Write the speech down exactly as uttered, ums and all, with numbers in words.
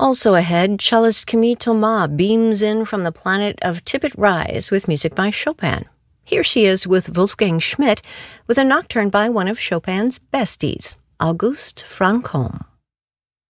Also ahead, cellist Camille Thomas beams in from the planet of Tippett Rise with music by Chopin. Here she is with Wolfgang Schmidt with a nocturne by one of Chopin's besties, Auguste Franchomme.